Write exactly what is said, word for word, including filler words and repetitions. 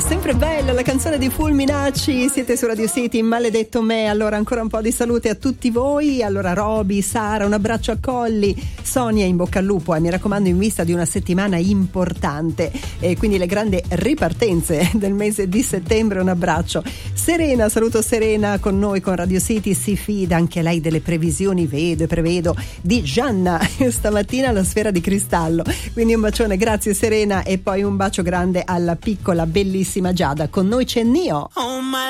sempre bella la canzone di Fulminacci. Siete su Radio City, maledetto me. Allora ancora un po' di salute a tutti voi. Allora Roby, Sara, un abbraccio a Colli, Sonia, in bocca al lupo, e mi raccomando in vista di una settimana importante, e quindi le grandi ripartenze del mese di settembre. Un abbraccio. Serena, saluto Serena con noi con Radio City, si fida anche lei delle previsioni, vedo e prevedo, di Gianna stamattina alla Sfera di Cristallo. Quindi un bacione, grazie Serena, e poi un bacio grande alla piccola bellissima Giada. Con noi c'è Nio. Oh my